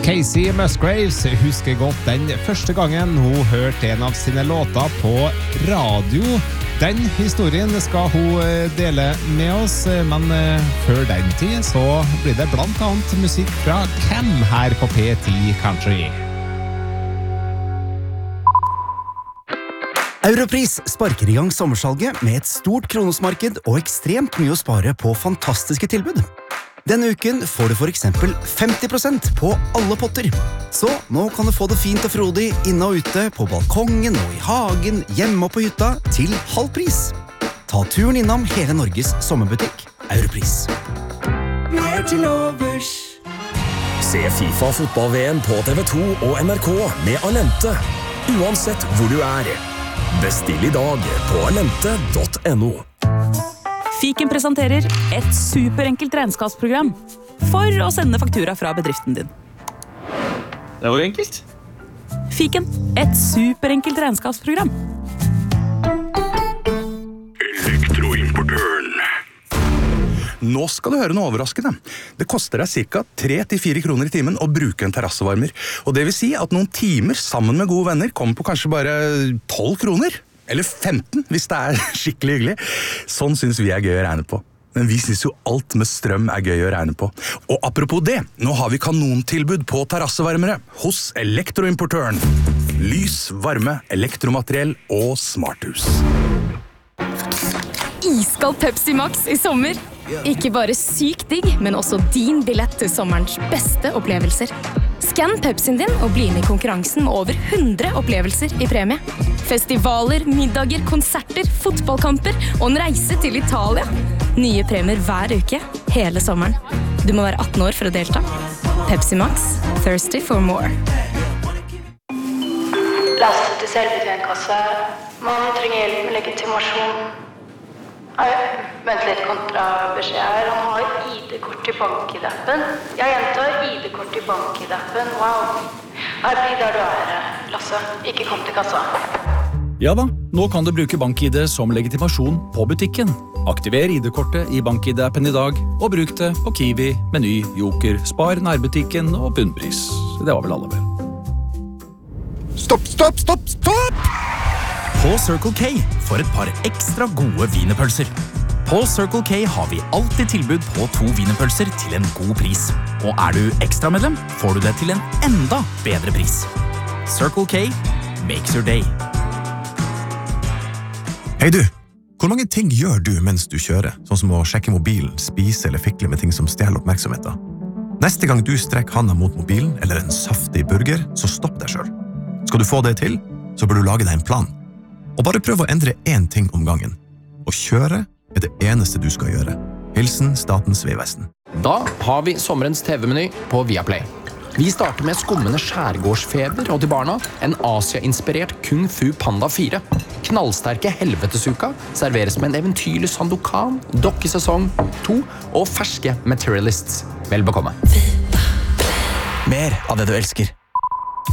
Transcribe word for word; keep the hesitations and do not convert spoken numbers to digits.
Casey Musgraves husker godt den første gangen hun hørte en av sine låter på radio. Den historien skal hun dele med oss, men før den tid så blir det blant annet musikk fra Cam her på P ti Country. Europris sparker i gang sommersalget med et stort kronosmarked og ekstremt mye å spare på fantastiske tilbud. Denne uken får du for eksempel femti prosent på alle potter. Så nå kan du få det fint og frodig inne og ute, på balkongen og i hagen, hjemme og på hytta, til halv pris. Ta turen innom hele Norges sommerbutikk, Europris. Mer til overs. Se FIFA fotball-V M på T V to og N R K med Alente. Uansett hvor du er. Bestill i dag på alente punktum no. Fiken presenterer et superenkelt regnskapsprogram for å sende faktura fra bedriften din. Det var enkelt. Fiken, et superenkelt regnskapsprogram. Elektroimportøren. Nå skal du høre noe overraskende. Det koster deg cirka tre til fire kroner i timen å bruke en terrassevarmer. Og det vil si at noen timer sammen med gode venner kommer på kanskje bare tolv kroner. Eller femten, hvis det er skikkelig hyggelig. Sånn synes vi er gøy å regne på. Men vi synes jo alt med strøm er gøy å regne på. Og apropos det, nå har vi kanontilbud på terrassevarmere hos Elektroimportøren. Lys, varme, elektromateriell og smarthus. Iskald Pepsi Max i sommer. Ikke bare sykt digg, men også din billett til sommerens beste opplevelser. Skann Pepsien din og bli med i konkurransen med over hundre opplevelser i premie. Festivaler, middager, konserter, fotballkamper og en reise til Italia. Nye premier hver uke, hele sommeren. Du må være atten år for å delta. Pepsi Max, thirsty for more. Lastet til selvbetjentkasse. Man trenger hjelp med legitimasjon. Nei, vent litt kontra beskjed her. Han har I D-kort i bank-I-D-appen. Jeg gjentar I D-kort i bank-I-D-appen. Wow. Her blir der du er, Lasse. Ikke kom til kassa. Ja da, nå kan du bruke bank-I D som legitimasjon på butikken. Aktiver I D-kortet i bank-I D-appen i dag, og bruk det på Kiwi, Meny, Joker, Spar, nærbutikken og bunnpris. Det var vel alle vel. Stopp, stopp, stopp, stopp! På Circle K for et par ekstra gode wienerpølser. På Circle K har vi alltid tilbud på to wienerpølser til en god pris. Og er du ekstramedlem, får du det til en enda bedre pris. Circle K makes your day. Hei du, hvor mange ting gjør du mens du kjører? Sånn som å sjekke mobilen, spise eller fikle med ting som stjeler oppmerksomheten. Neste gang du strekker handa mot mobilen eller en saftig burger, så stopp deg selv. Skal du få det til, så bør du lage deg en plan. Og bare prøv å endre én ting om gangen. Å kjøre er det eneste du skal gjøre. Hilsen Statens Vegvesen. Da har vi sommerens T V-meny på Viaplay. Vi starter med skummende skjærgårdsfeber og til barna en Asia-inspirert Kung Fu Panda fire. Knallsterke helvetesuka serveres med en eventyrlig Sandokan, dokkesesong to og ferske Materialists. Vel bekomme. Mer av det du elsker.